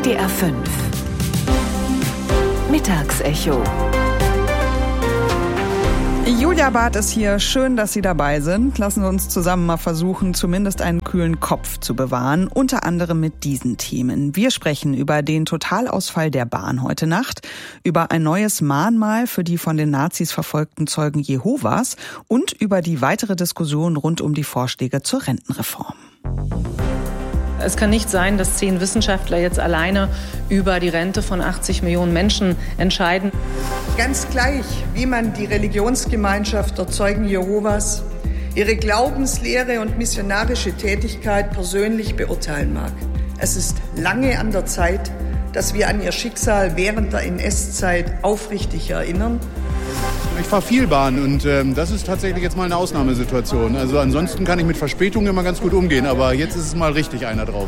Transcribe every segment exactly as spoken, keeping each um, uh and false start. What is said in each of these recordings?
D R fünf Mittagsecho. Julia Barth ist hier. Schön, dass Sie dabei sind. Lassen Sie uns zusammen mal versuchen, zumindest einen kühlen Kopf zu bewahren. Unter anderem mit diesen Themen. Wir sprechen über den Totalausfall der Bahn heute Nacht, über ein neues Mahnmal für die von den Nazis verfolgten Zeugen Jehovas und über die weitere Diskussion rund um die Vorschläge zur Rentenreform. Es kann nicht sein, dass zehn Wissenschaftler jetzt alleine über die Rente von achtzig Millionen Menschen entscheiden. Ganz gleich, wie man die Religionsgemeinschaft der Zeugen Jehovas, ihre Glaubenslehre und missionarische Tätigkeit persönlich beurteilen mag. Es ist lange an der Zeit, dass wir an ihr Schicksal während der N S-Zeit aufrichtig erinnern. Ich fahre viel Bahn und ähm, das ist tatsächlich jetzt mal eine Ausnahmesituation. Also ansonsten kann ich mit Verspätungen immer ganz gut umgehen, aber jetzt ist es mal richtig einer drauf.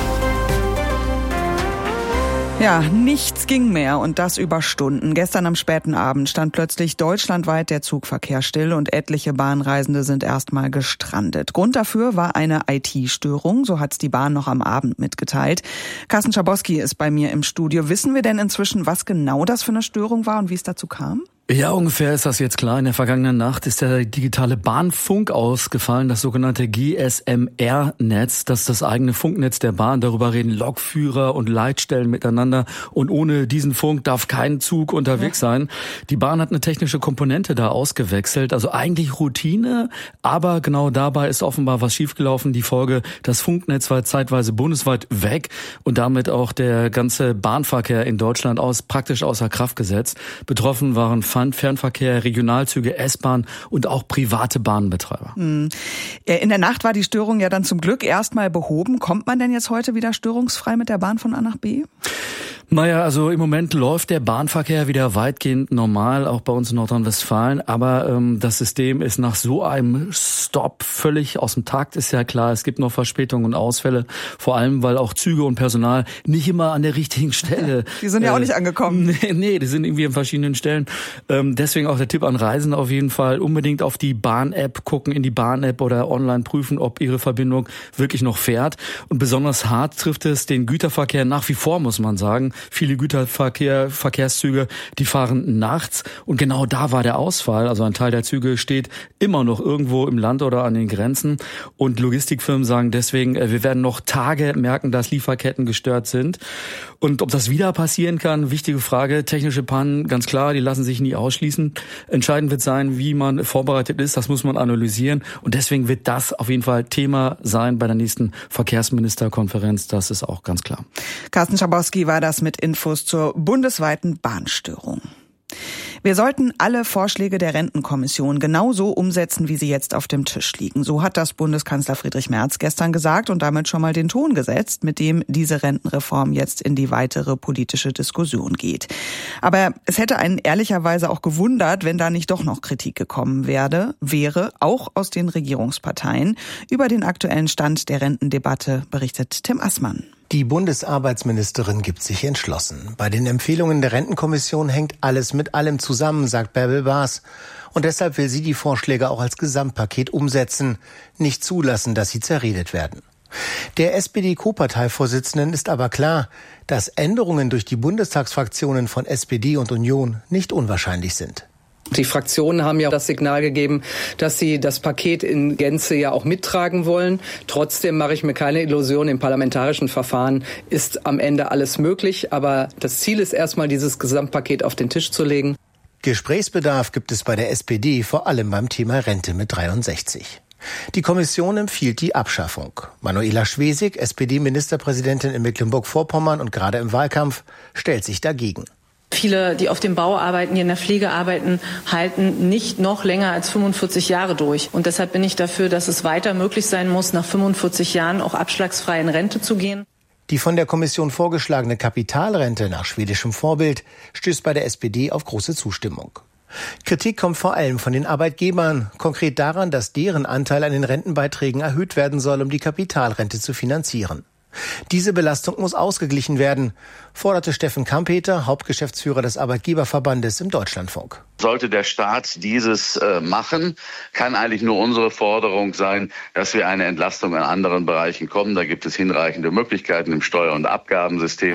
Ja, nichts ging mehr und das über Stunden. Gestern am späten Abend stand plötzlich deutschlandweit der Zugverkehr still und etliche Bahnreisende sind erstmal gestrandet. Grund dafür war eine I T-Störung, so hat's die Bahn noch am Abend mitgeteilt. Carsten Schabowski ist bei mir im Studio. Wissen wir denn inzwischen, was genau das für eine Störung war und wie es dazu kam? Ja, ungefähr ist das jetzt klar. In der vergangenen Nacht ist der digitale Bahnfunk ausgefallen, das sogenannte G S M R-Netz. Das ist das eigene Funknetz der Bahn. Darüber reden Lokführer und Leitstellen miteinander. Und ohne diesen Funk darf kein Zug unterwegs sein. Die Bahn hat eine technische Komponente da ausgewechselt. Also eigentlich Routine, aber genau dabei ist offenbar was schiefgelaufen. Die Folge, das Funknetz war zeitweise bundesweit weg und damit auch der ganze Bahnverkehr in Deutschland aus praktisch außer Kraft gesetzt. Betroffen waren Fernverkehr, Regionalzüge, S-Bahn und auch private Bahnbetreiber. In der Nacht war die Störung ja dann zum Glück erstmal behoben. Kommt man denn jetzt heute wieder störungsfrei mit der Bahn von A nach B? Naja, also im Moment läuft der Bahnverkehr wieder weitgehend normal, auch bei uns in Nordrhein-Westfalen. Aber ähm, das System ist nach so einem Stopp völlig aus dem Takt, ist ja klar. Es gibt noch Verspätungen und Ausfälle, vor allem, weil auch Züge und Personal nicht immer an der richtigen Stelle... Die sind ja äh, auch nicht angekommen. Nee, nee, die sind irgendwie an verschiedenen Stellen. Ähm, deswegen auch der Tipp an Reisende auf jeden Fall, unbedingt auf die Bahn-App gucken, in die Bahn-App oder online prüfen, ob ihre Verbindung wirklich noch fährt. Und besonders hart trifft es den Güterverkehr nach wie vor, muss man sagen. Viele Güterverkehr, Verkehrszüge, die fahren nachts und genau da war der Ausfall. Also ein Teil der Züge steht immer noch irgendwo im Land oder an den Grenzen und Logistikfirmen sagen deswegen, wir werden noch Tage merken, dass Lieferketten gestört sind. Und ob das wieder passieren kann, wichtige Frage. Technische Pannen, ganz klar, die lassen sich nie ausschließen. Entscheidend wird sein, wie man vorbereitet ist, das muss man analysieren und deswegen wird das auf jeden Fall Thema sein bei der nächsten Verkehrsministerkonferenz, das ist auch ganz klar. Carsten Schabowski war das mit Infos zur bundesweiten Bahnstörung. Wir sollten alle Vorschläge der Rentenkommission genauso umsetzen, wie sie jetzt auf dem Tisch liegen. So hat das Bundeskanzler Friedrich Merz gestern gesagt und damit schon mal den Ton gesetzt, mit dem diese Rentenreform jetzt in die weitere politische Diskussion geht. Aber es hätte einen ehrlicherweise auch gewundert, wenn da nicht doch noch Kritik gekommen werde, wäre, auch aus den Regierungsparteien. Über den aktuellen Stand der Rentendebatte berichtet Tim Assmann. Die Bundesarbeitsministerin gibt sich entschlossen. Bei den Empfehlungen der Rentenkommission hängt alles mit allem zusammen, sagt Bärbel Baas. Und deshalb will sie die Vorschläge auch als Gesamtpaket umsetzen, nicht zulassen, dass sie zerredet werden. Der S P D-Co-Parteivorsitzenden ist aber klar, dass Änderungen durch die Bundestagsfraktionen von S P D und Union nicht unwahrscheinlich sind. Die Fraktionen haben ja das Signal gegeben, dass sie das Paket in Gänze ja auch mittragen wollen. Trotzdem mache ich mir keine Illusion, im parlamentarischen Verfahren ist am Ende alles möglich. Aber das Ziel ist erstmal, dieses Gesamtpaket auf den Tisch zu legen. Gesprächsbedarf gibt es bei der S P D, vor allem beim Thema Rente mit dreiundsechzig. Die Kommission empfiehlt die Abschaffung. Manuela Schwesig, S P D-Ministerpräsidentin in Mecklenburg-Vorpommern und gerade im Wahlkampf, stellt sich dagegen. Viele, die auf dem Bau arbeiten, die in der Pflege arbeiten, halten nicht noch länger als fünfundvierzig Jahre durch. Und deshalb bin ich dafür, dass es weiter möglich sein muss, nach fünfundvierzig Jahren auch abschlagsfrei in Rente zu gehen. Die von der Kommission vorgeschlagene Kapitalrente nach schwedischem Vorbild stößt bei der S P D auf große Zustimmung. Kritik kommt vor allem von den Arbeitgebern, konkret daran, dass deren Anteil an den Rentenbeiträgen erhöht werden soll, um die Kapitalrente zu finanzieren. Diese Belastung muss ausgeglichen werden, forderte Steffen Kampeter, Hauptgeschäftsführer des Arbeitgeberverbandes im Deutschlandfunk. Sollte der Staat dieses äh, machen, kann eigentlich nur unsere Forderung sein, dass wir eine Entlastung an anderen Bereichen kommen. Da gibt es hinreichende Möglichkeiten im Steuer- und Abgabensystem.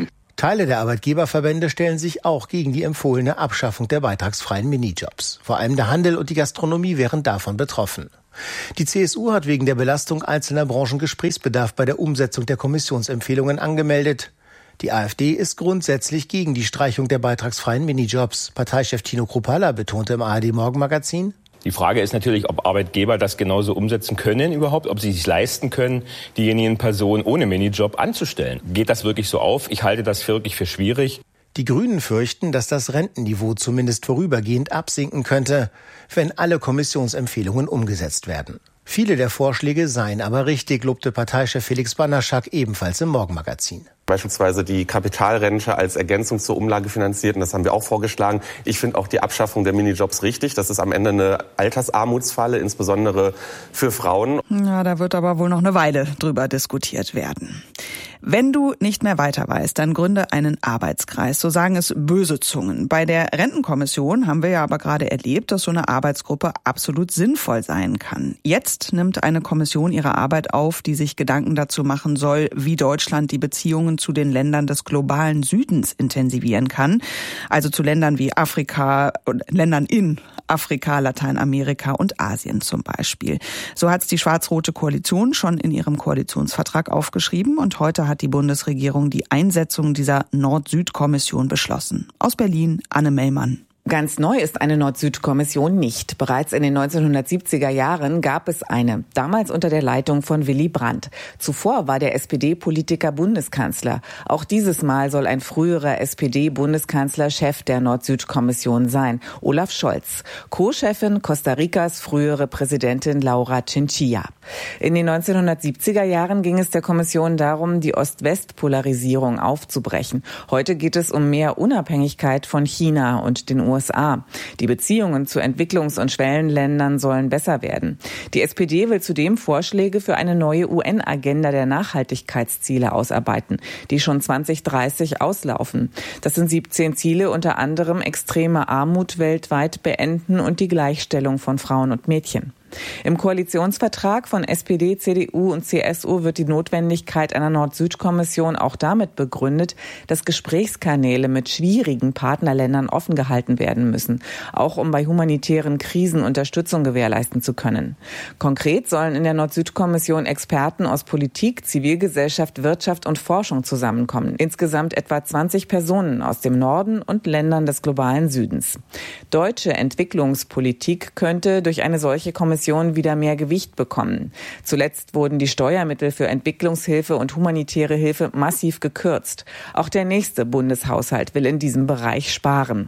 Teile der Arbeitgeberverbände stellen sich auch gegen die empfohlene Abschaffung der beitragsfreien Minijobs. Vor allem der Handel und die Gastronomie wären davon betroffen. Die C S U hat wegen der Belastung einzelner Branchen Gesprächsbedarf bei der Umsetzung der Kommissionsempfehlungen angemeldet. Die AfD ist grundsätzlich gegen die Streichung der beitragsfreien Minijobs. Parteichef Tino Kruppalla betonte im A R D-Morgenmagazin: Die Frage ist natürlich, ob Arbeitgeber das genauso umsetzen können überhaupt, ob sie sich leisten können, diejenigen Personen ohne Minijob anzustellen. Geht das wirklich so auf? Ich halte das wirklich für schwierig. Die Grünen fürchten, dass das Rentenniveau zumindest vorübergehend absinken könnte, wenn alle Kommissionsempfehlungen umgesetzt werden. Viele der Vorschläge seien aber richtig, lobte Parteichef Felix Banaschak ebenfalls im Morgenmagazin. Beispielsweise die Kapitalrente als Ergänzung zur Umlage finanziert, und das haben wir auch vorgeschlagen. Ich finde auch die Abschaffung der Minijobs richtig. Das ist am Ende eine Altersarmutsfalle, insbesondere für Frauen. Ja, da wird aber wohl noch eine Weile drüber diskutiert werden. Wenn du nicht mehr weiter weißt, dann gründe einen Arbeitskreis, so sagen es böse Zungen. Bei der Rentenkommission haben wir ja aber gerade erlebt, dass so eine Arbeitsgruppe absolut sinnvoll sein kann. Jetzt nimmt eine Kommission ihre Arbeit auf, die sich Gedanken dazu machen soll, wie Deutschland die Beziehungen zu den Ländern des globalen Südens intensivieren kann. Also zu Ländern wie Afrika und Ländern in Afrika, Lateinamerika und Asien zum Beispiel. So hat es die schwarz-rote Koalition schon in ihrem Koalitionsvertrag aufgeschrieben und heute hat die Bundesregierung die Einsetzung dieser Nord-Süd-Kommission beschlossen. Aus Berlin, Anne Mellmann. Ganz neu ist eine Nord-Süd-Kommission nicht. Bereits in den neunzehnhundertsiebziger Jahren gab es eine, damals unter der Leitung von Willy Brandt. Zuvor war der S P D-Politiker Bundeskanzler. Auch dieses Mal soll ein früherer S P D-Bundeskanzler Chef der Nord-Süd-Kommission sein, Olaf Scholz. Co-Chefin Costa Ricas frühere Präsidentin Laura Chinchilla. In den neunzehnhundertsiebziger Jahren ging es der Kommission darum, die Ost-West-Polarisierung aufzubrechen. Heute geht es um mehr Unabhängigkeit von China und den U S A. Die Beziehungen zu Entwicklungs- und Schwellenländern sollen besser werden. Die S P D will zudem Vorschläge für eine neue U N-Agenda der Nachhaltigkeitsziele ausarbeiten, die schon zwanzig dreißig auslaufen. Das sind siebzehn Ziele, unter anderem extreme Armut weltweit beenden und die Gleichstellung von Frauen und Mädchen. Im Koalitionsvertrag von S P D, C D U und C S U wird die Notwendigkeit einer Nord-Süd-Kommission auch damit begründet, dass Gesprächskanäle mit schwierigen Partnerländern offen gehalten werden müssen, auch um bei humanitären Krisen Unterstützung gewährleisten zu können. Konkret sollen in der Nord-Süd-Kommission Experten aus Politik, Zivilgesellschaft, Wirtschaft und Forschung zusammenkommen. Insgesamt etwa zwanzig Personen aus dem Norden und Ländern des globalen Südens. Deutsche Entwicklungspolitik könnte durch eine solche Kommission wieder mehr Gewicht bekommen. Zuletzt wurden die Steuermittel für Entwicklungshilfe und humanitäre Hilfe massiv gekürzt. Auch der nächste Bundeshaushalt will in diesem Bereich sparen.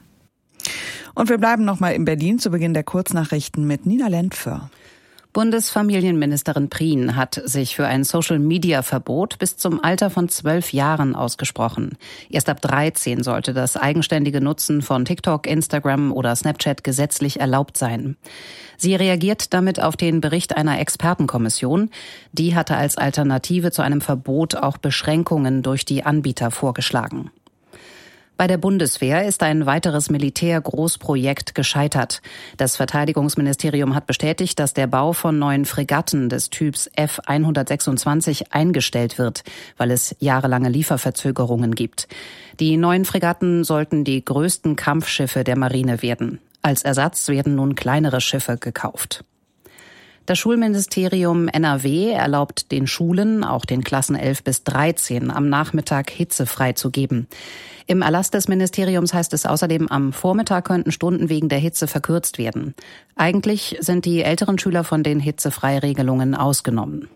Und wir bleiben noch mal in Berlin zu Beginn der Kurznachrichten mit Nina Lentföhr. Bundesfamilienministerin Prien hat sich für ein Social-Media-Verbot bis zum Alter von zwölf Jahren ausgesprochen. Erst ab dreizehn sollte das eigenständige Nutzen von TikTok, Instagram oder Snapchat gesetzlich erlaubt sein. Sie reagiert damit auf den Bericht einer Expertenkommission. Die hatte als Alternative zu einem Verbot auch Beschränkungen durch die Anbieter vorgeschlagen. Bei der Bundeswehr ist ein weiteres Militärgroßprojekt gescheitert. Das Verteidigungsministerium hat bestätigt, dass der Bau von neuen Fregatten des Typs F hundertsechsundzwanzig eingestellt wird, weil es jahrelange Lieferverzögerungen gibt. Die neuen Fregatten sollten die größten Kampfschiffe der Marine werden. Als Ersatz werden nun kleinere Schiffe gekauft. Das Schulministerium N R W erlaubt den Schulen, auch den Klassen elf bis dreizehn, am Nachmittag hitzefrei zu geben. Im Erlass des Ministeriums heißt es außerdem, am Vormittag könnten Stunden wegen der Hitze verkürzt werden. Eigentlich sind die älteren Schüler von den Hitzefreiregelungen ausgenommen.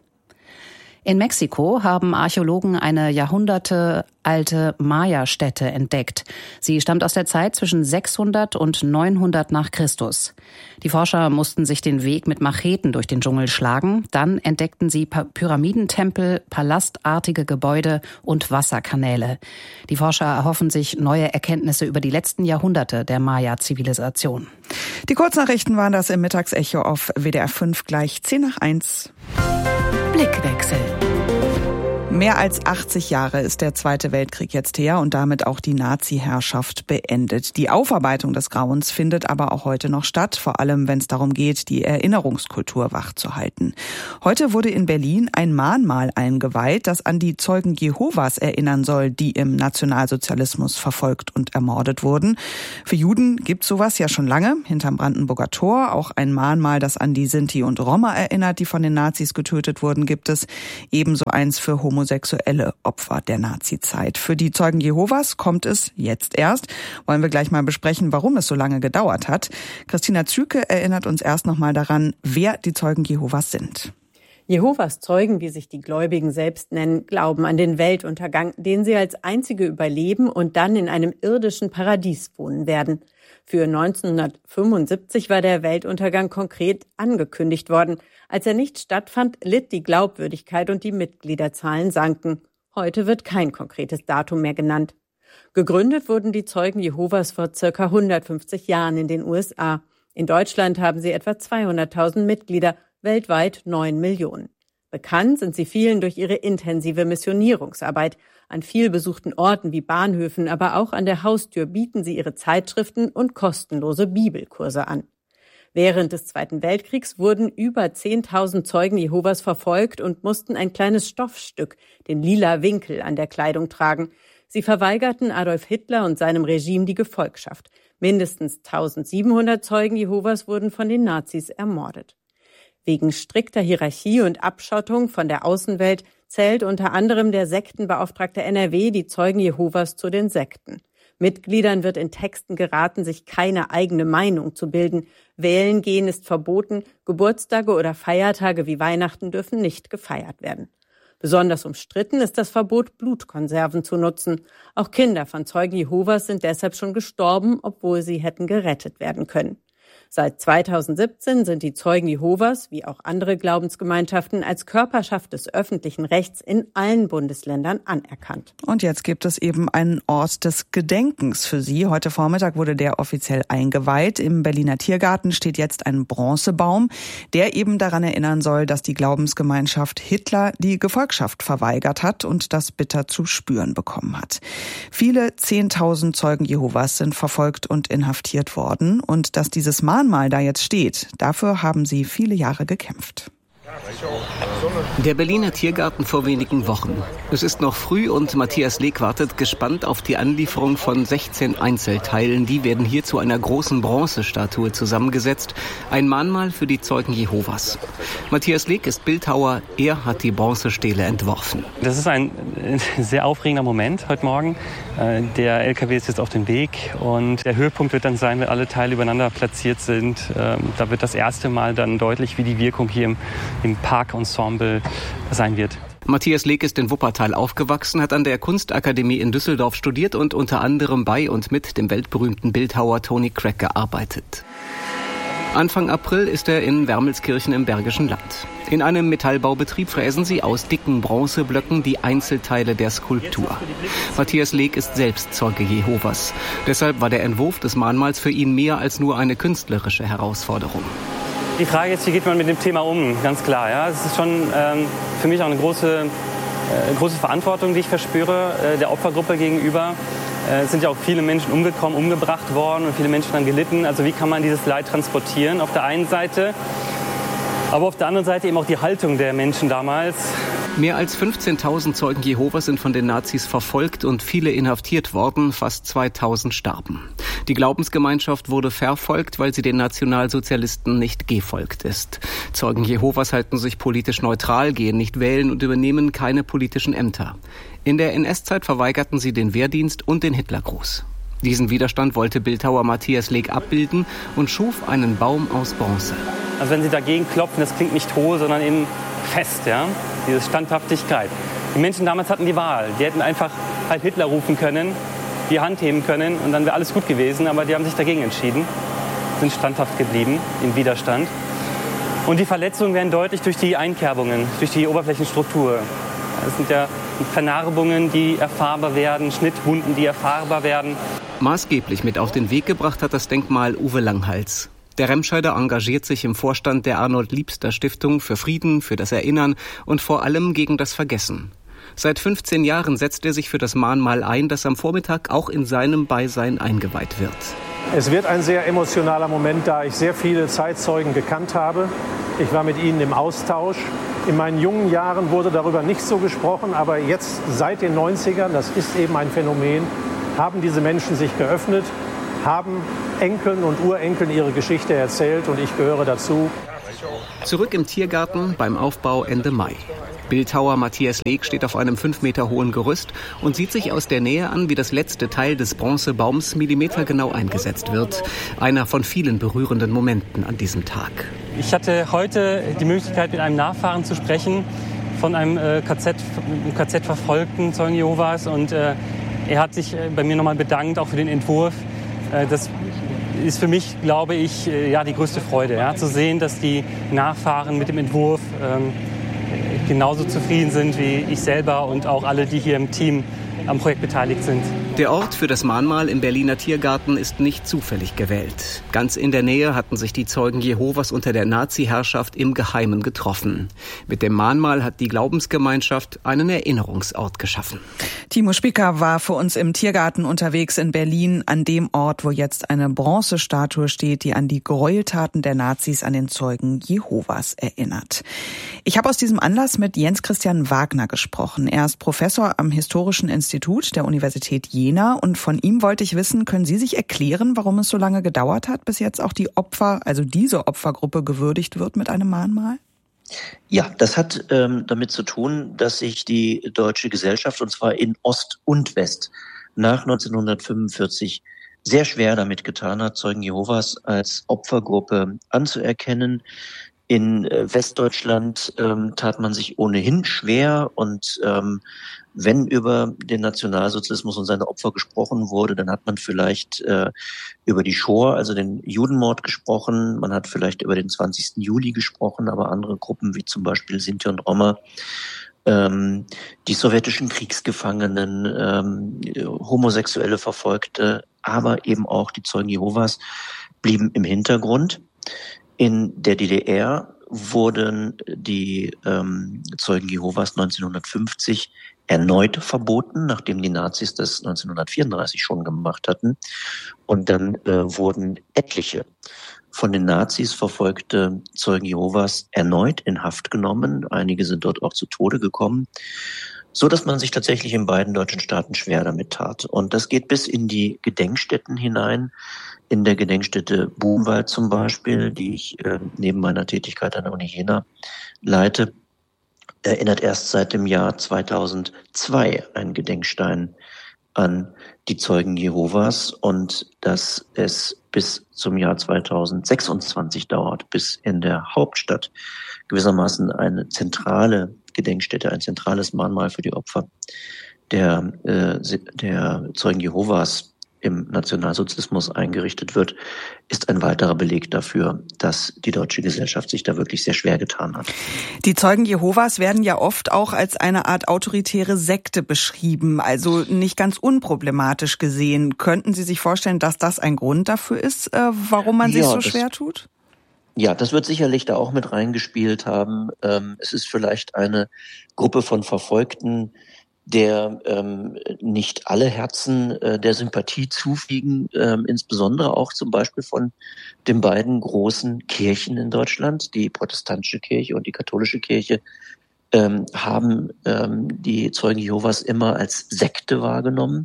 In Mexiko haben Archäologen eine jahrhundertealte Maya-Stätte entdeckt. Sie stammt aus der Zeit zwischen sechshundert und neunhundert nach Christus. Die Forscher mussten sich den Weg mit Macheten durch den Dschungel schlagen. Dann entdeckten sie Pyramidentempel, palastartige Gebäude und Wasserkanäle. Die Forscher erhoffen sich neue Erkenntnisse über die letzten Jahrhunderte der Maya-Zivilisation. Die Kurznachrichten waren das im Mittagsecho auf W D R fünf gleich zehn nach eins. Blickwechsel. Mehr als achtzig Jahre ist der Zweite Weltkrieg jetzt her und damit auch die Nazi-Herrschaft beendet. Die Aufarbeitung des Grauens findet aber auch heute noch statt, vor allem wenn es darum geht, die Erinnerungskultur wachzuhalten. Heute wurde in Berlin ein Mahnmal eingeweiht, das an die Zeugen Jehovas erinnern soll, die im Nationalsozialismus verfolgt und ermordet wurden. Für Juden gibt's sowas ja schon lange, hinterm Brandenburger Tor. Auch ein Mahnmal, das an die Sinti und Roma erinnert, die von den Nazis getötet wurden, gibt es. Ebenso eins für Homosexuelle. Homosexuelle Opfer der Nazizeit. Für die Zeugen Jehovas kommt es jetzt erst. Wollen wir gleich mal besprechen, warum es so lange gedauert hat. Christina Züke erinnert uns erst noch mal daran, wer die Zeugen Jehovas sind. Jehovas Zeugen, wie sich die Gläubigen selbst nennen, glauben an den Weltuntergang, den sie als einzige überleben und dann in einem irdischen Paradies wohnen werden. Für neunzehnhundertfünfundsiebzig war der Weltuntergang konkret angekündigt worden. Als er nicht stattfand, litt die Glaubwürdigkeit und die Mitgliederzahlen sanken. Heute wird kein konkretes Datum mehr genannt. Gegründet wurden die Zeugen Jehovas vor circa hundertfünfzig Jahren in den U S A. In Deutschland haben sie etwa zweihunderttausend Mitglieder, weltweit neun Millionen. Bekannt sind sie vielen durch ihre intensive Missionierungsarbeit. An vielbesuchten Orten wie Bahnhöfen, aber auch an der Haustür bieten sie ihre Zeitschriften und kostenlose Bibelkurse an. Während des Zweiten Weltkriegs wurden über zehntausend Zeugen Jehovas verfolgt und mussten ein kleines Stoffstück, den lila Winkel, an der Kleidung tragen. Sie verweigerten Adolf Hitler und seinem Regime die Gefolgschaft. Mindestens eintausendsiebenhundert Zeugen Jehovas wurden von den Nazis ermordet. Wegen strikter Hierarchie und Abschottung von der Außenwelt zählt unter anderem der Sektenbeauftragte N R W die Zeugen Jehovas zu den Sekten. Mitgliedern wird in Texten geraten, sich keine eigene Meinung zu bilden. Wählen gehen ist verboten, Geburtstage oder Feiertage wie Weihnachten dürfen nicht gefeiert werden. Besonders umstritten ist das Verbot, Blutkonserven zu nutzen. Auch Kinder von Zeugen Jehovas sind deshalb schon gestorben, obwohl sie hätten gerettet werden können. Seit zweitausendsiebzehn sind die Zeugen Jehovas, wie auch andere Glaubensgemeinschaften, als Körperschaft des öffentlichen Rechts in allen Bundesländern anerkannt. Und jetzt gibt es eben einen Ort des Gedenkens für sie. Heute Vormittag wurde der offiziell eingeweiht. Im Berliner Tiergarten steht jetzt ein Bronzebaum, der eben daran erinnern soll, dass die Glaubensgemeinschaft Hitler die Gefolgschaft verweigert hat und das bitter zu spüren bekommen hat. Viele zehntausend Zeugen Jehovas sind verfolgt und inhaftiert worden. Und dass dieses Mahnmal da jetzt steht, dafür haben sie viele Jahre gekämpft. Der Berliner Tiergarten vor wenigen Wochen. Es ist noch früh und Matthias Leg wartet gespannt auf die Anlieferung von sechzehn Einzelteilen. Die werden hier zu einer großen Bronzestatue zusammengesetzt. Ein Mahnmal für die Zeugen Jehovas. Matthias Leg ist Bildhauer. Er hat die Bronzestele entworfen. Das ist ein sehr aufregender Moment heute Morgen. Der L K W ist jetzt auf dem Weg und der Höhepunkt wird dann sein, wenn alle Teile übereinander platziert sind. Da wird das erste Mal dann deutlich, wie die Wirkung hier im im Parkensemble sein wird. Matthias Leg ist in Wuppertal aufgewachsen, hat an der Kunstakademie in Düsseldorf studiert und unter anderem bei und mit dem weltberühmten Bildhauer Tony Craig gearbeitet. Anfang April ist er in Wermelskirchen im Bergischen Land. In einem Metallbaubetrieb fräsen sie aus dicken Bronzeblöcken die Einzelteile der Skulptur. Matthias Leg ist selbst Zeuge Jehovas. Deshalb war der Entwurf des Mahnmals für ihn mehr als nur eine künstlerische Herausforderung. Die Frage ist, wie geht man mit dem Thema um? Ganz klar, ja. Es ist schon ähm, für mich auch eine große, äh, große Verantwortung, die ich verspüre, äh, der Opfergruppe gegenüber. Äh, es sind ja auch viele Menschen umgekommen, umgebracht worden und viele Menschen haben gelitten. Also wie kann man dieses Leid transportieren auf der einen Seite, aber auf der anderen Seite eben auch die Haltung der Menschen damals. Mehr als fünfzehntausend Zeugen Jehovas sind von den Nazis verfolgt und viele inhaftiert worden, fast zweitausend starben. Die Glaubensgemeinschaft wurde verfolgt, weil sie den Nationalsozialisten nicht gefolgt ist. Zeugen Jehovas halten sich politisch neutral, gehen nicht wählen und übernehmen keine politischen Ämter. In der N S-Zeit verweigerten sie den Wehrdienst und den Hitlergruß. Diesen Widerstand wollte Bildhauer Matthias Leg abbilden und schuf einen Baum aus Bronze. Also wenn Sie dagegen klopfen, das klingt nicht hohl, sondern eben fest, ja, diese Standhaftigkeit. Die Menschen damals hatten die Wahl. Die hätten einfach halt Hitler rufen können, die Hand heben können und dann wäre alles gut gewesen. Aber die haben sich dagegen entschieden, sind standhaft geblieben im Widerstand. Und die Verletzungen werden deutlich durch die Einkerbungen, durch die Oberflächenstruktur. Das sind ja Vernarbungen, die erfahrbar werden, Schnittwunden, die erfahrbar werden. Maßgeblich mit auf den Weg gebracht hat das Denkmal Uwe Langhals. Der Remscheider engagiert sich im Vorstand der Arnold-Liebster-Stiftung für Frieden, für das Erinnern und vor allem gegen das Vergessen. Seit fünfzehn Jahren setzt er sich für das Mahnmal ein, das am Vormittag auch in seinem Beisein eingeweiht wird. Es wird ein sehr emotionaler Moment, da ich sehr viele Zeitzeugen gekannt habe. Ich war mit ihnen im Austausch. In meinen jungen Jahren wurde darüber nicht so gesprochen, aber jetzt seit den neunzigern, das ist eben ein Phänomen, haben diese Menschen sich geöffnet, haben Enkeln und Urenkeln ihre Geschichte erzählt und ich gehöre dazu. Zurück im Tiergarten beim Aufbau Ende Mai. Bildhauer Matthias Leg steht auf einem fünf Meter hohen Gerüst und sieht sich aus der Nähe an, wie das letzte Teil des Bronzebaums millimetergenau eingesetzt wird. Einer von vielen berührenden Momenten an diesem Tag. Ich hatte heute die Möglichkeit, mit einem Nachfahren zu sprechen von einem äh, K Z, K Z-verfolgten Zeugen Jehovas. Und äh, er hat sich äh, bei mir nochmal bedankt, auch für den Entwurf. Äh, das ist für mich, glaube ich, äh, ja, die größte Freude, ja, zu sehen, dass die Nachfahren mit dem Entwurf ähm, genauso zufrieden sind wie ich selber und auch alle, die hier im Team am Projekt beteiligt sind. Der Ort für das Mahnmal im Berliner Tiergarten ist nicht zufällig gewählt. Ganz in der Nähe hatten sich die Zeugen Jehovas unter der Nazi-Herrschaft im Geheimen getroffen. Mit dem Mahnmal hat die Glaubensgemeinschaft einen Erinnerungsort geschaffen. Timo Spicker war für uns im Tiergarten unterwegs in Berlin, an dem Ort, wo jetzt eine Bronzestatue steht, die an die Gräueltaten der Nazis an den Zeugen Jehovas erinnert. Ich habe aus diesem Anlass mit Jens Christian Wagner gesprochen. Er ist Professor am Historischen Institut der Universität Jena und von ihm wollte ich wissen, können Sie sich erklären, warum es so lange gedauert hat, bis jetzt auch die Opfer, also diese Opfergruppe gewürdigt wird mit einem Mahnmal? Ja, das hat ähm, damit zu tun, dass sich die deutsche Gesellschaft, und zwar in Ost und West, nach neunzehnhundertfünfundvierzig sehr schwer damit getan hat, Zeugen Jehovas als Opfergruppe anzuerkennen. In äh, Westdeutschland ähm, tat man sich ohnehin schwer und ähm, wenn über den Nationalsozialismus und seine Opfer gesprochen wurde, dann hat man vielleicht äh, über die Shoah, also den Judenmord, gesprochen. Man hat vielleicht über den zwanzigsten Juli gesprochen, aber andere Gruppen wie zum Beispiel Sinti und Roma, ähm, die sowjetischen Kriegsgefangenen, ähm, homosexuelle Verfolgte, aber eben auch die Zeugen Jehovas blieben im Hintergrund. In der D D R wurden die ähm, Zeugen Jehovas neunzehnhundertfünfzig erneut verboten, nachdem die Nazis das neunzehnhundertvierunddreißig schon gemacht hatten. Und dann äh, wurden etliche von den Nazis verfolgte Zeugen Jehovas erneut in Haft genommen. Einige sind dort auch zu Tode gekommen, so dass man sich tatsächlich in beiden deutschen Staaten schwer damit tat. Und das geht bis in die Gedenkstätten hinein. In der Gedenkstätte Buchenwald zum Beispiel, die ich äh, neben meiner Tätigkeit an der Uni Jena leite, erinnert erst seit dem Jahr zweitausendzwei ein Gedenkstein an die Zeugen Jehovas und dass es bis zum Jahr zweitausendsechsundzwanzig dauert, bis in der Hauptstadt gewissermaßen eine zentrale Gedenkstätte, ein zentrales Mahnmal für die Opfer der, äh, der Zeugen Jehovas im Nationalsozialismus eingerichtet wird, ist ein weiterer Beleg dafür, dass die deutsche Gesellschaft sich da wirklich sehr schwer getan hat. Die Zeugen Jehovas werden ja oft auch als eine Art autoritäre Sekte beschrieben, also nicht ganz unproblematisch gesehen. Könnten Sie sich vorstellen, dass das ein Grund dafür ist, warum man sich ja, so schwer tut? Ja, das wird sicherlich da auch mit reingespielt haben. Es ist vielleicht eine Gruppe von Verfolgten, der ähm, nicht alle Herzen äh, der Sympathie zufügen, ähm, insbesondere auch zum Beispiel von den beiden großen Kirchen in Deutschland, die protestantische Kirche und die katholische Kirche, ähm, haben ähm, die Zeugen Jehovas immer als Sekte wahrgenommen.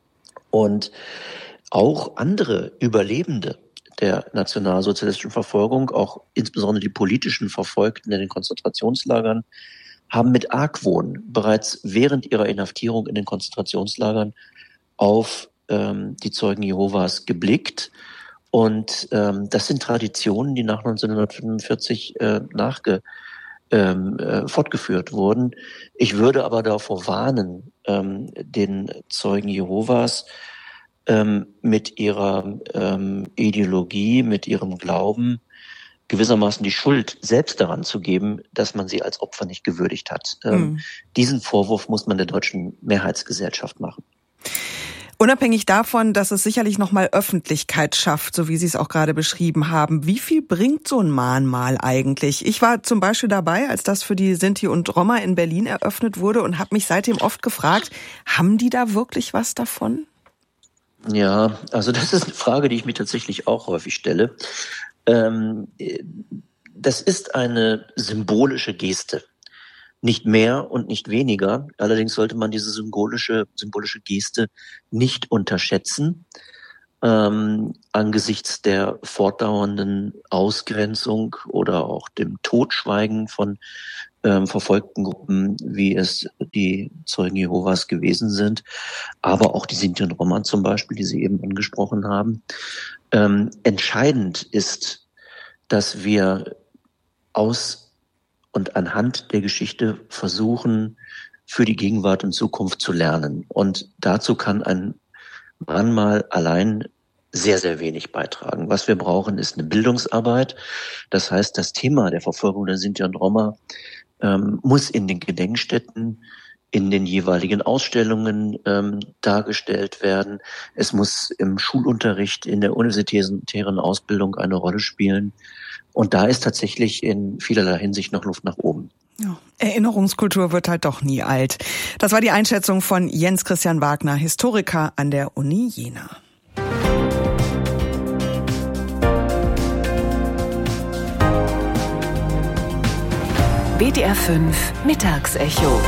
Und auch andere Überlebende der nationalsozialistischen Verfolgung, auch insbesondere die politischen Verfolgten in den Konzentrationslagern, haben mit Argwohn bereits während ihrer Inhaftierung in den Konzentrationslagern auf ähm, die Zeugen Jehovas geblickt. Und ähm, das sind Traditionen, die nach neunzehnhundertfünfundvierzig äh, nachge, ähm, äh, fortgeführt wurden. Ich würde aber davor warnen, ähm, den Zeugen Jehovas ähm, mit ihrer ähm, Ideologie, mit ihrem Glauben gewissermaßen die Schuld selbst daran zu geben, dass man sie als Opfer nicht gewürdigt hat. Mhm. Ähm, diesen Vorwurf muss man der deutschen Mehrheitsgesellschaft machen. Unabhängig davon, dass es sicherlich nochmal Öffentlichkeit schafft, so wie Sie es auch gerade beschrieben haben, wie viel bringt so ein Mahnmal eigentlich? Ich war zum Beispiel dabei, als das für die Sinti und Roma in Berlin eröffnet wurde und habe mich seitdem oft gefragt, haben die da wirklich was davon? Ja, also das ist eine Frage, die ich mir tatsächlich auch häufig stelle. Ähm, das ist eine symbolische Geste. Nicht mehr und nicht weniger. Allerdings sollte man diese symbolische, symbolische Geste nicht unterschätzen, ähm, angesichts der fortdauernden Ausgrenzung oder auch dem Totschweigen von ähm, verfolgten Gruppen, wie es die Zeugen Jehovas gewesen sind, aber auch die Sinti und Roma zum Beispiel, die Sie eben angesprochen haben. Ähm, entscheidend ist, dass wir aus und anhand der Geschichte versuchen, für die Gegenwart und Zukunft zu lernen. Und dazu kann ein Mahnmal allein sehr, sehr wenig beitragen. Was wir brauchen, ist eine Bildungsarbeit. Das heißt, das Thema der Verfolgung der Sinti und Roma ähm, muss in den Gedenkstätten, in den jeweiligen Ausstellungen ähm, dargestellt werden. Es muss im Schulunterricht, in der universitären Ausbildung eine Rolle spielen. Und da ist tatsächlich in vielerlei Hinsicht noch Luft nach oben. Ja, Erinnerungskultur wird halt doch nie alt. Das war die Einschätzung von Jens Christian Wagner, Historiker an der Uni Jena. B D R fünf Mittagsecho.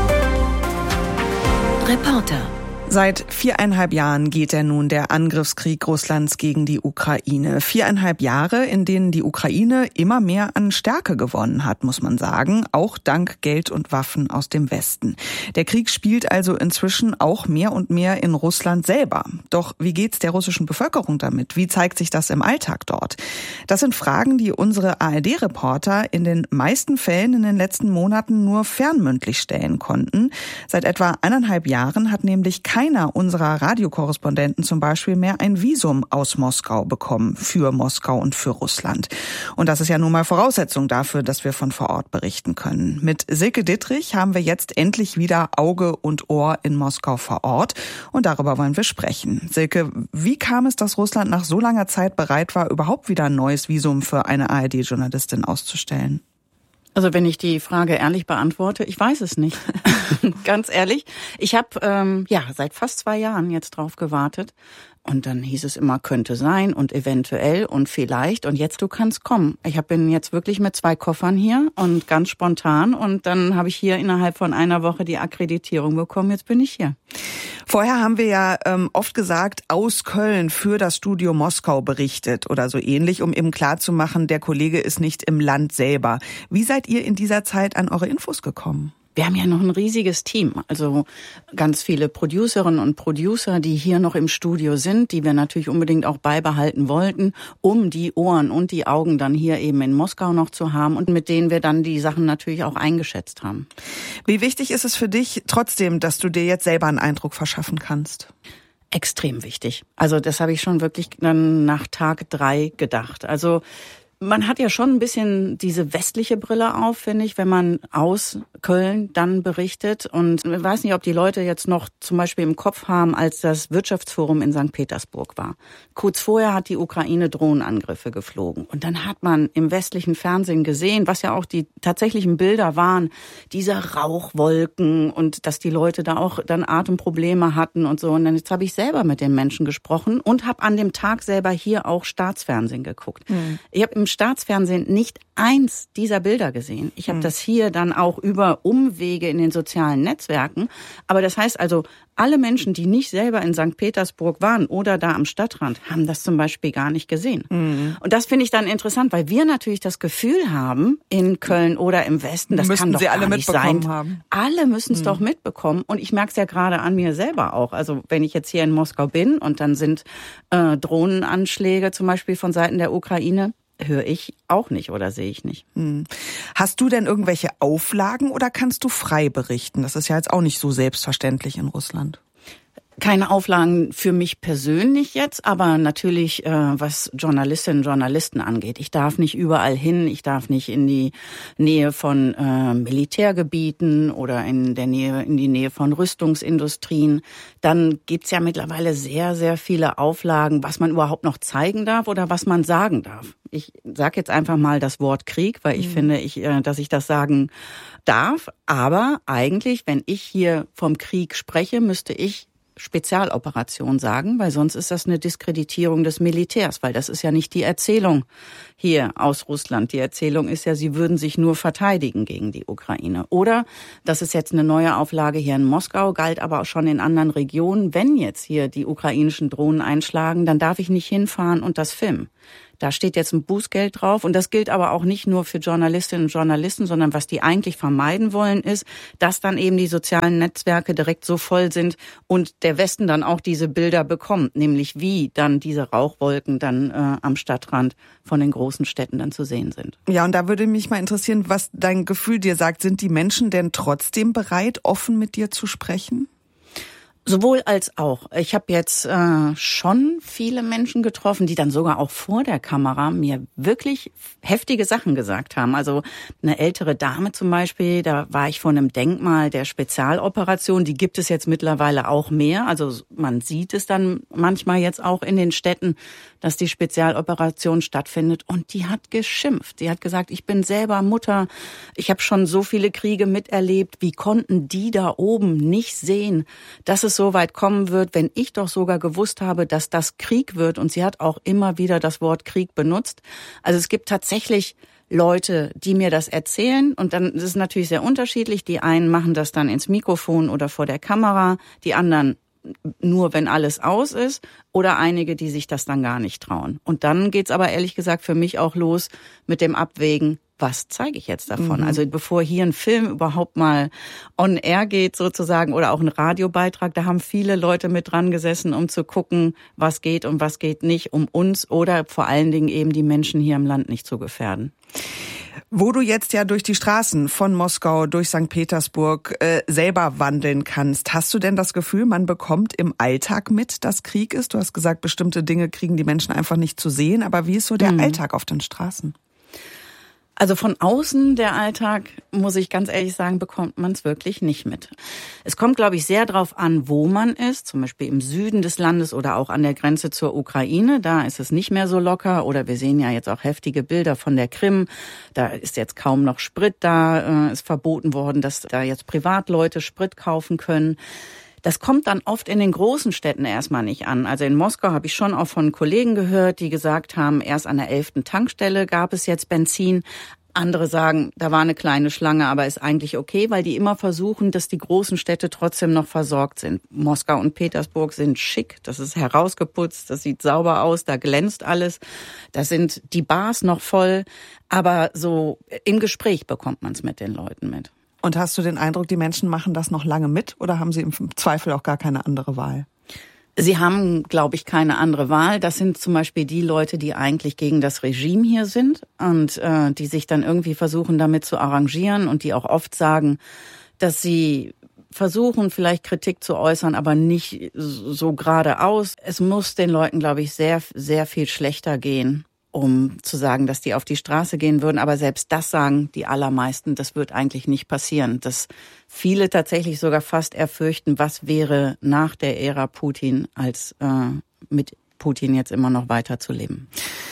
Reporter. Seit viereinhalb Jahren geht ja nun der Angriffskrieg Russlands gegen die Ukraine. Viereinhalb Jahre, in denen die Ukraine immer mehr an Stärke gewonnen hat, muss man sagen, auch dank Geld und Waffen aus dem Westen. Der Krieg spielt also inzwischen auch mehr und mehr in Russland selber. Doch wie geht's der russischen Bevölkerung damit? Wie zeigt sich das im Alltag dort? Das sind Fragen, die unsere A R D-Reporter in den meisten Fällen in den letzten Monaten nur fernmündlich stellen konnten. Seit etwa eineinhalb Jahren hat nämlich kein Keiner unserer Radiokorrespondenten zum Beispiel mehr ein Visum aus Moskau bekommen, für Moskau und für Russland. Und das ist ja nun mal Voraussetzung dafür, dass wir von vor Ort berichten können. Mit Silke Dittrich haben wir jetzt endlich wieder Auge und Ohr in Moskau vor Ort. Und darüber wollen wir sprechen. Silke, wie kam es, dass Russland nach so langer Zeit bereit war, überhaupt wieder ein neues Visum für eine A R D-Journalistin auszustellen? Also wenn ich die Frage ehrlich beantworte, ich weiß es nicht. Ganz ehrlich. Ich habe ähm, ja seit fast zwei Jahren jetzt drauf gewartet. Und dann hieß es immer, könnte sein und eventuell und vielleicht. Und jetzt, du kannst kommen. Ich bin jetzt wirklich mit zwei Koffern hier und ganz spontan. Und dann habe ich hier innerhalb von einer Woche die Akkreditierung bekommen. Jetzt bin ich hier. Vorher haben wir ja ähm, oft gesagt, aus Köln für das Studio Moskau berichtet oder so ähnlich, um eben klarzumachen, der Kollege ist nicht im Land selber. Wie seid ihr in dieser Zeit an eure Infos gekommen? Wir haben ja noch ein riesiges Team, also ganz viele Producerinnen und Producer, die hier noch im Studio sind, die wir natürlich unbedingt auch beibehalten wollten, um die Ohren und die Augen dann hier eben in Moskau noch zu haben und mit denen wir dann die Sachen natürlich auch eingeschätzt haben. Wie wichtig ist es für dich trotzdem, dass du dir jetzt selber einen Eindruck verschaffen kannst? Extrem wichtig. Also das habe ich schon wirklich dann nach Tag drei gedacht. Also man hat ja schon ein bisschen diese westliche Brille auf, finde ich, wenn man aus Köln dann berichtet. Und ich weiß nicht, ob die Leute jetzt noch zum Beispiel im Kopf haben, als das Wirtschaftsforum in Sankt Petersburg war. Kurz vorher hat die Ukraine Drohnenangriffe geflogen. Und dann hat man im westlichen Fernsehen gesehen, was ja auch die tatsächlichen Bilder waren, diese Rauchwolken und dass die Leute da auch dann Atemprobleme hatten und so. Und dann jetzt habe ich selber mit den Menschen gesprochen und habe an dem Tag selber hier auch Staatsfernsehen geguckt. Mhm. Ich habe im Staatsfernsehen nicht eins dieser Bilder gesehen. Ich habe mhm. das hier dann auch über Umwege in den sozialen Netzwerken. Aber das heißt also, alle Menschen, die nicht selber in Sankt Petersburg waren oder da am Stadtrand, haben das zum Beispiel gar nicht gesehen. Mhm. Und das finde ich dann interessant, weil wir natürlich das Gefühl haben, in Köln oder im Westen, das müssten kann doch sie gar alle nicht mitbekommen sein. Haben. Alle müssen es mhm. doch mitbekommen. Und ich merke es ja gerade an mir selber auch. Also wenn ich jetzt hier in Moskau bin und dann sind äh, Drohnenanschläge zum Beispiel von Seiten der Ukraine, höre ich auch nicht oder sehe ich nicht. Hm. Hast du denn irgendwelche Auflagen oder kannst du frei berichten? Das ist ja jetzt auch nicht so selbstverständlich in Russland. Keine Auflagen für mich persönlich jetzt, aber natürlich, äh, was Journalistinnen und Journalisten angeht. Ich darf nicht überall hin, ich darf nicht in die Nähe von äh, Militärgebieten oder in der Nähe, in die Nähe von Rüstungsindustrien. Dann gibt's ja mittlerweile sehr, sehr viele Auflagen, was man überhaupt noch zeigen darf oder was man sagen darf. Ich sage jetzt einfach mal das Wort Krieg, weil ich mhm. finde, ich, äh, dass ich das sagen darf. Aber eigentlich, wenn ich hier vom Krieg spreche, müsste ich Spezialoperation sagen, weil sonst ist das eine Diskreditierung des Militärs, weil das ist ja nicht die Erzählung hier aus Russland. Die Erzählung ist ja, sie würden sich nur verteidigen gegen die Ukraine. Oder, das ist jetzt eine neue Auflage hier in Moskau, galt aber auch schon in anderen Regionen, wenn jetzt hier die ukrainischen Drohnen einschlagen, dann darf ich nicht hinfahren und das filmen. Da steht jetzt ein Bußgeld drauf und das gilt aber auch nicht nur für Journalistinnen und Journalisten, sondern was die eigentlich vermeiden wollen ist, dass dann eben die sozialen Netzwerke direkt so voll sind und der Westen dann auch diese Bilder bekommt, nämlich wie dann diese Rauchwolken dann äh, am Stadtrand von den großen Städten dann zu sehen sind. Ja, und da würde mich mal interessieren, was dein Gefühl dir sagt. Sind die Menschen denn trotzdem bereit, offen mit dir zu sprechen? Sowohl als auch. Ich habe jetzt äh, schon viele Menschen getroffen, die dann sogar auch vor der Kamera mir wirklich heftige Sachen gesagt haben. Also eine ältere Dame zum Beispiel, da war ich vor einem Denkmal der Spezialoperation. Die gibt es jetzt mittlerweile auch mehr. Also man sieht es dann manchmal jetzt auch in den Städten, dass die Spezialoperation stattfindet. Und die hat geschimpft. Die hat gesagt, ich bin selber Mutter. Ich habe schon so viele Kriege miterlebt. Wie konnten die da oben nicht sehen, dass es so weit kommen wird, wenn ich doch sogar gewusst habe, dass das Krieg wird. Und sie hat auch immer wieder das Wort Krieg benutzt. Also es gibt tatsächlich Leute, die mir das erzählen. Und dann ist es natürlich sehr unterschiedlich. Die einen machen das dann ins Mikrofon oder vor der Kamera. Die anderen nur, wenn alles aus ist. Oder einige, die sich das dann gar nicht trauen. Und dann geht's aber ehrlich gesagt für mich auch los mit dem Abwägen, was zeige ich jetzt davon? Mhm. Also bevor hier ein Film überhaupt mal on air geht sozusagen oder auch ein Radiobeitrag, da haben viele Leute mit dran gesessen, um zu gucken, was geht und was geht nicht, um uns oder vor allen Dingen eben die Menschen hier im Land nicht zu gefährden. Wo du jetzt ja durch die Straßen von Moskau, durch Sankt Petersburg äh, selber wandeln kannst, hast du denn das Gefühl, man bekommt im Alltag mit, dass Krieg ist? Du hast gesagt, bestimmte Dinge kriegen die Menschen einfach nicht zu sehen, aber wie ist so der mhm. Alltag auf den Straßen? Also von außen, der Alltag, muss ich ganz ehrlich sagen, bekommt man es wirklich nicht mit. Es kommt, glaube ich, sehr drauf an, wo man ist, zum Beispiel im Süden des Landes oder auch an der Grenze zur Ukraine. Da ist es nicht mehr so locker. Oder wir sehen ja jetzt auch heftige Bilder von der Krim. Da ist jetzt kaum noch Sprit da. Ist verboten worden, dass da jetzt Privatleute Sprit kaufen können. Das kommt dann oft in den großen Städten erstmal nicht an. Also in Moskau habe ich schon auch von Kollegen gehört, die gesagt haben, erst an der elften Tankstelle gab es jetzt Benzin. Andere sagen, da war eine kleine Schlange, aber ist eigentlich okay, weil die immer versuchen, dass die großen Städte trotzdem noch versorgt sind. Moskau und Petersburg sind schick, das ist herausgeputzt, das sieht sauber aus, da glänzt alles. Da sind die Bars noch voll, aber so im Gespräch bekommt man es mit den Leuten mit. Und hast du den Eindruck, die Menschen machen das noch lange mit oder haben sie im Zweifel auch gar keine andere Wahl? Sie haben, glaube ich, keine andere Wahl. Das sind zum Beispiel die Leute, die eigentlich gegen das Regime hier sind und äh, die sich dann irgendwie versuchen, damit zu arrangieren und die auch oft sagen, dass sie versuchen, vielleicht Kritik zu äußern, aber nicht so geradeaus. Es muss den Leuten, glaube ich, sehr, sehr viel schlechter gehen, um zu sagen, dass die auf die Straße gehen würden. Aber selbst das sagen die allermeisten, das wird eigentlich nicht passieren. Dass viele tatsächlich sogar fast erfürchten, was wäre nach der Ära Putin, als äh, mit Putin jetzt immer noch weiter zu leben.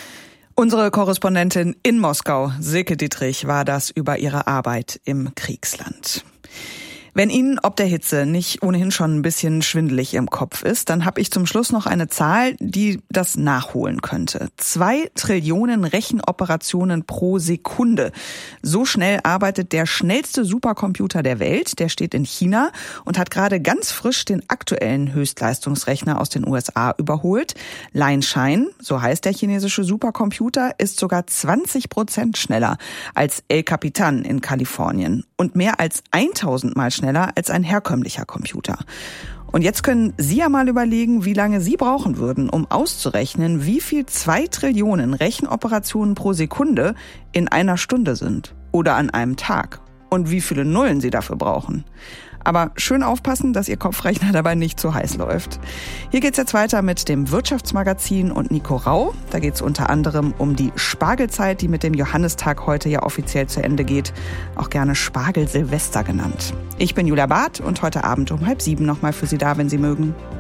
Unsere Korrespondentin in Moskau, Silke Dietrich, war das über ihre Arbeit im Kriegsland. Wenn Ihnen ob der Hitze nicht ohnehin schon ein bisschen schwindelig im Kopf ist, dann habe ich zum Schluss noch eine Zahl, die das nachholen könnte. Zwei Trillionen Rechenoperationen pro Sekunde. So schnell arbeitet der schnellste Supercomputer der Welt. Der steht in China und hat gerade ganz frisch den aktuellen Höchstleistungsrechner aus den U S A überholt. Lianshine, so heißt der chinesische Supercomputer, ist sogar zwanzig Prozent schneller als El Capitan in Kalifornien und mehr als tausend Mal schneller als ein herkömmlicher Computer. Und jetzt können Sie ja mal überlegen, wie lange Sie brauchen würden, um auszurechnen, wie viel zwei Trillionen Rechenoperationen pro Sekunde in einer Stunde sind oder an einem Tag und wie viele Nullen Sie dafür brauchen. Aber schön aufpassen, dass Ihr Kopfrechner dabei nicht zu heiß läuft. Hier geht's jetzt weiter mit dem Wirtschaftsmagazin und Nico Rau. Da geht's unter anderem um die Spargelzeit, die mit dem Johannistag heute ja offiziell zu Ende geht. Auch gerne Spargel-Silvester genannt. Ich bin Julia Barth und heute Abend um halb sieben nochmal für Sie da, wenn Sie mögen.